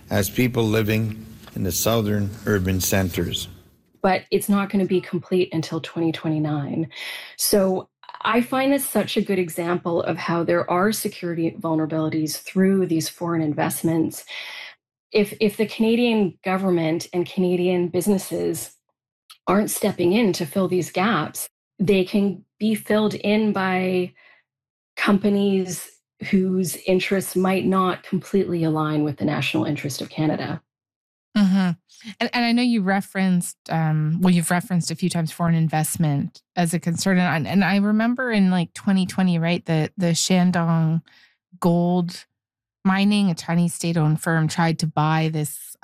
as people living in the southern urban centers. But it's not going to be complete until 2029. So I find this such a good example of how there are security vulnerabilities through these foreign investments. If the Canadian government and Canadian businesses aren't stepping in to fill these gaps, they can be filled in by companies whose interests might not completely align with the national interest of Canada. Mm-hmm. And I know you referenced, you've referenced a few times foreign investment as a concern. And I remember in like 2020, right, the Shandong gold mining, a Chinese state-owned firm, tried to buy this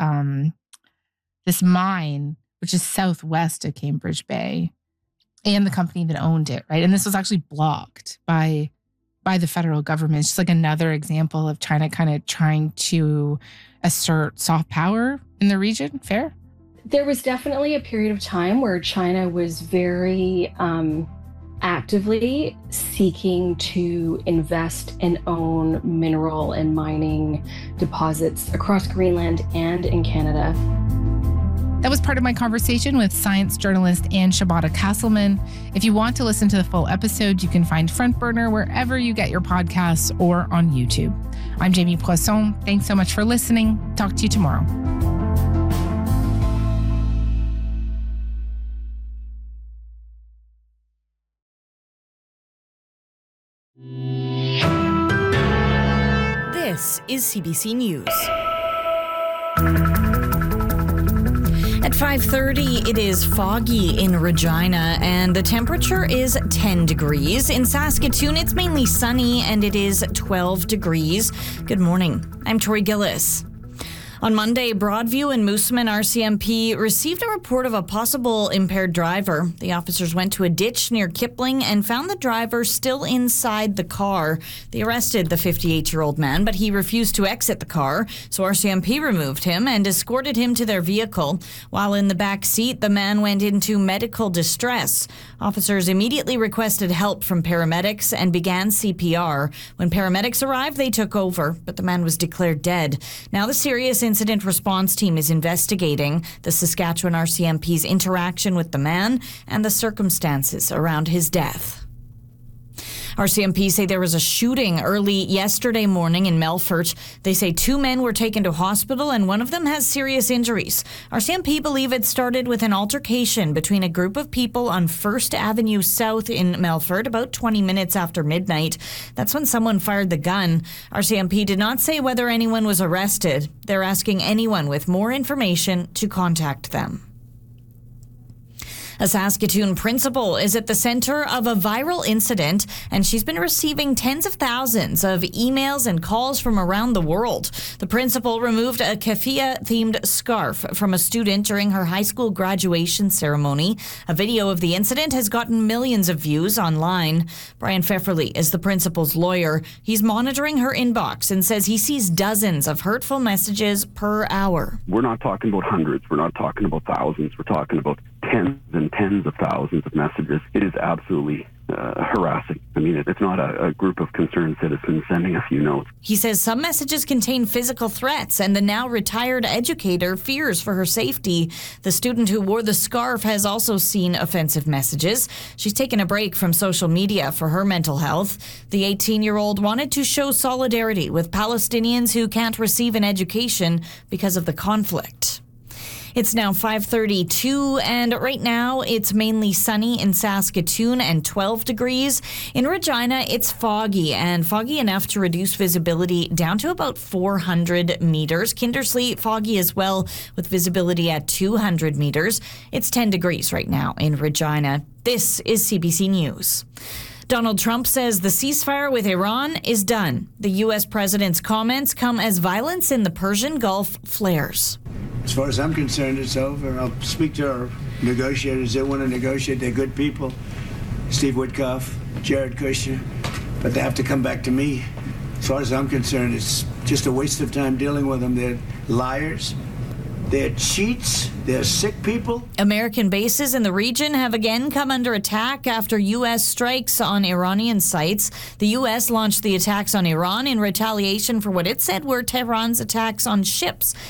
mine, which is southwest of Cambridge Bay, and the company that owned it, right? And this was actually blocked by the federal government. It's just like another example of China kind of trying to assert soft power in the region. Fair? There was definitely a period of time where China was very actively seeking to invest and own mineral and mining deposits across Greenland and in Canada. That was part of my conversation with science journalist Anne Shibata Castleman. If you want to listen to the full episode, you can find Front Burner wherever you get your podcasts or on YouTube. I'm Jamie Poisson. Thanks so much for listening. Talk to you tomorrow. This is CBC News. At 5:30, it is foggy in Regina, and the temperature is 10 degrees. In Saskatoon, it's mainly sunny, and it is 12 degrees. Good morning. I'm Tori Gillis. On Monday, Broadview and Moosomin RCMP received a report of a possible impaired driver. The officers went to a ditch near Kipling and found the driver still inside the car. They arrested the 58-year-old man, but he refused to exit the car, so RCMP removed him and escorted him to their vehicle. While in the back seat, the man went into medical distress. Officers immediately requested help from paramedics and began CPR. When paramedics arrived, they took over, but the man was declared dead. Now the serious incident response team is investigating the Saskatchewan RCMP's interaction with the man and the circumstances around his death. RCMP say there was a shooting early yesterday morning in Melfort. They say 2 men were taken to hospital and one of them has serious injuries. RCMP believe it started with an altercation between a group of people on 1st Avenue South in Melfort about 20 minutes after midnight. That's when someone fired the gun. RCMP did not say whether anyone was arrested. They're asking anyone with more information to contact them. A Saskatoon principal is at the center of a viral incident, and she's been receiving tens of thousands of emails and calls from around the world. The principal removed a keffiyeh-themed scarf from a student during her high school graduation ceremony. A video of the incident has gotten millions of views online. Brian Pfefferly is the principal's lawyer. He's monitoring her inbox and says he sees dozens of hurtful messages per hour. We're not talking about hundreds. We're not talking about thousands. We're talking about tens and tens of thousands of messages. It is absolutely harassing. I mean, it's not a group of concerned citizens sending a few notes. He says some messages contain physical threats, and the now retired educator fears for her safety. The student who wore the scarf has also seen offensive messages. She's taken a break from social media for her mental health. The 18-year-old wanted to show solidarity with Palestinians who can't receive an education because of the conflict. It's now 5:32, and right now it's mainly sunny in Saskatoon and 12 degrees. In Regina, it's foggy enough to reduce visibility down to about 400 meters. Kindersley, foggy as well, with visibility at 200 meters. It's 10 degrees right now in Regina. This is CBC News. Donald Trump says the ceasefire with Iran is done. The U.S. president's comments come as violence in the Persian Gulf flares. As far as I'm concerned, it's over. I'll speak to our negotiators. They want to negotiate. They're good people. Steve Witkoff, Jared Kushner. But they have to come back to me. As far as I'm concerned, it's just a waste of time dealing with them. They're liars. They're cheats. They're sick people. American bases in the region have again come under attack after U.S. strikes on Iranian sites. The U.S. launched the attacks on Iran in retaliation for what it said were Tehran's attacks on ships